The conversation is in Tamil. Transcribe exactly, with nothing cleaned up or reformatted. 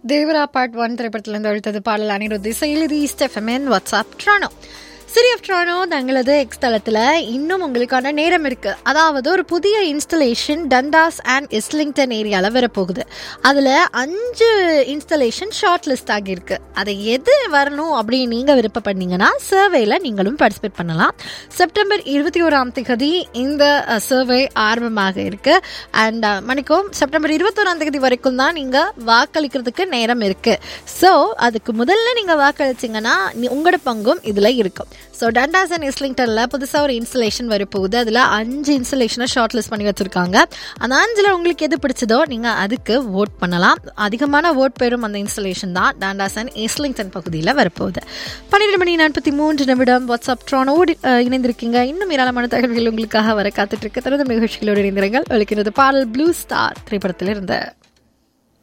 தேவரா பார்ட் ஒன் திரைப்படத்திலிருந்து அழுத்தது பாடல் அனிருத் இசையில் இது ஈஸ்ட் எஃப்எம்என் வாட்ஸ்அப் ட்ரானோ. சிட்டி ஆஃப் ட்ரானோ தங்களது எக்ஸ் தளத்தில் இன்னும் உங்களுக்கான நேரம் இருக்குது. அதாவது ஒரு புதிய இன்ஸ்டலேஷன் டண்டாஸ் அண்ட் இஸ்லிங்டன் ஏரியாவில் வரப்போகுது. அதில் அஞ்சு இன்ஸ்டலேஷன் ஷார்ட் லிஸ்ட் ஆகியிருக்கு. அதை எது வரணும் அப்படின்னு நீங்கள் விருப்பப்பட்டீங்கன்னா சர்வேல நீங்களும் பார்ட்டிசிபேட் பண்ணலாம். செப்டம்பர் இருபத்தி ஓராம் தேதி இந்த சர்வே ஆரம்பமாக இருக்குது. அண்ட் மணிக்கும் செப்டம்பர் இருபத்தோராம் தேதி வரைக்கும் தான் நீங்கள் வாக்களிக்கிறதுக்கு நேரம் இருக்குது. ஸோ அதுக்கு முதல்ல நீங்கள் வாக்களிச்சிங்கன்னா உங்களோட பங்கும் இதில் இருக்கும். ஸோ டண்டாஸ் அண்ட் இஸ்லிங்டனில் புதுசாக ஒரு இன்ஸ்டலேஷன் வரப்போகுது. அதில் அஞ்சு இன்ஸ்டலேஷனை ஷார்ட் லிஸ்ட் பண்ணி வச்சுருக்காங்க. அந்த அஞ்சில் உங்களுக்கு எது பிடிச்சதோ நீங்கள் அதுக்கு ஓட் பண்ணலாம். அதிகமான ஓட் பெறும் அந்த இன்ஸ்டலேஷன் தான் டண்டாஸ் அண்ட் இஸ்லிங்டன் பகுதியில் வரப்போகுது. பன்னிரெண்டு மணி நாற்பத்தி மூன்று நிமிடம் வாட்ஸ்அப் ட்ரானோடு இணைந்திருக்கீங்க. இன்னும் ஏராளமான தகவல்கள் உங்களுக்காக வர காத்துட்டு இருக்கு. தொடர்ந்து நிகழ்ச்சிகளோடு இணைந்திருங்கள். ஒழிக்கிறது பாடல் ப்ளூ ஸ்டார் திரைப்படத்தில் இருந்த